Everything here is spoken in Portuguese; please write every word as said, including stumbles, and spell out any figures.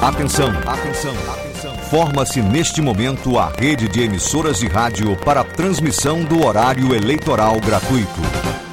Atenção, atenção, atenção. Forma-se neste momento a rede de emissoras de rádio para transmissão do horário eleitoral gratuito.